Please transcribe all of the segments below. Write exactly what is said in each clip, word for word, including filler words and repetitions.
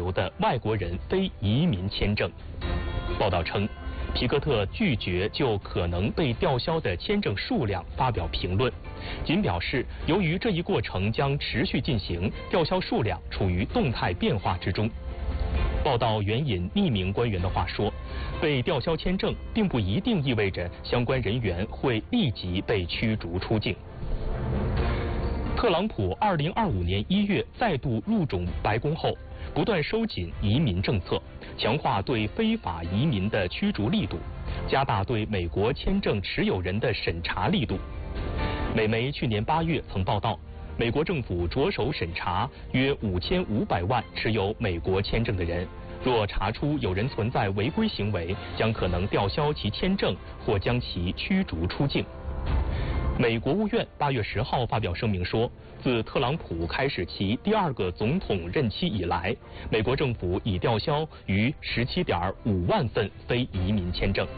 留的外国人非移民签证。报道称，皮克特拒绝就可能被吊销的签证数量发表评论，仅表示由于这一过程将持续进行，吊销数量处于动态变化之中。报道援引匿名官员的话说，被吊销签证并不一定意味着相关人员会立即被驱逐出境。特朗普二零二五年一月再度入主白宫后，不断收紧移民政策，强化对非法移民的驱逐力度，加大对美国签证持有人的审查力度。美媒去年八月曾报道，美国政府着手审查约五千五百万持有美国签证的人，若查出有人存在违规行为，将可能吊销其签证或将其驱逐出境。美国务院八月十号发表声明说，自特朗普开始其第二个总统任期以来，美国政府已吊销逾十七点五万份非移民签证。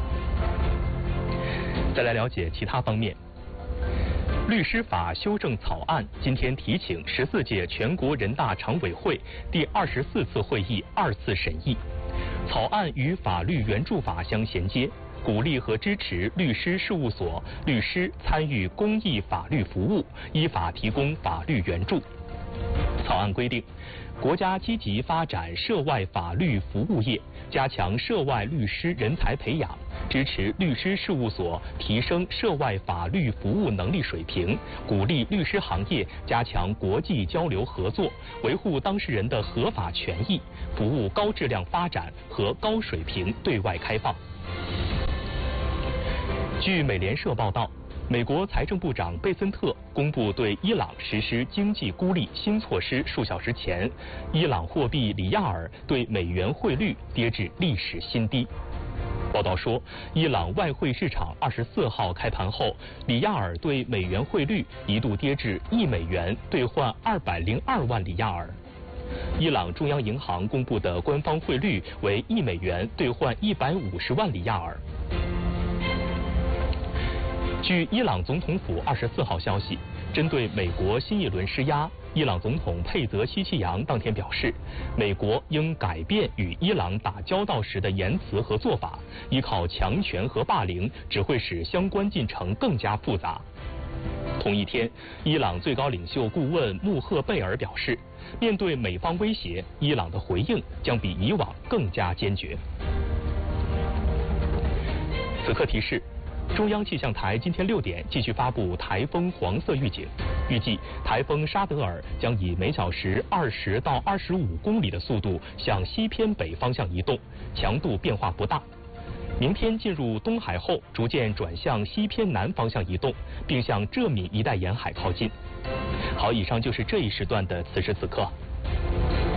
再来了解其他方面。律师法修正草案今天提请十四届全国人大常委会第二十四次会议二次审议。草案与法律援助法相衔接，鼓励和支持律师事务所律师参与公益法律服务，依法提供法律援助。草案规定，国家积极发展涉外法律服务业，加强涉外律师人才培养，支持律师事务所提升涉外法律服务能力水平，鼓励律师行业加强国际交流合作，维护当事人的合法权益，服务高质量发展和高水平对外开放。据美联社报道，美国财政部长贝森特公布对伊朗实施经济孤立新措施数小时前，伊朗货币里亚尔对美元汇率跌至历史新低。报道说，伊朗外汇市场二十四号开盘后，里亚尔对美元汇率一度跌至一美元兑换二百零二万里亚尔。伊朗中央银行公布的官方汇率为一美元兑换一百五十万里亚尔。据伊朗总统府二十四号消息，针对美国新一轮施压，伊朗总统佩泽希奇扬当天表示，美国应改变与伊朗打交道时的言辞和做法，依靠强权和霸凌只会使相关进程更加复杂。同一天，伊朗最高领袖顾问穆赫贝尔表示，面对美方威胁，伊朗的回应将比以往更加坚决。此刻提示，中央气象台今天六点继续发布台风黄色预警，预计台风沙德尔将以每小时二十到二十五公里的速度向西偏北方向移动，强度变化不大。明天进入东海后，逐渐转向西偏南方向移动，并向浙闽一带沿海靠近。好，以上就是这一时段的此时此刻。